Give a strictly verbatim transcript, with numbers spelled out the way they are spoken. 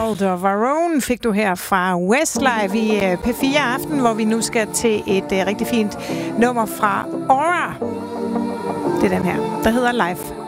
Child of Our Own fik du her fra Westlife i P fire Aften, hvor vi nu skal til et uh, rigtig fint nummer fra Aura. Det er den her, der hedder Life.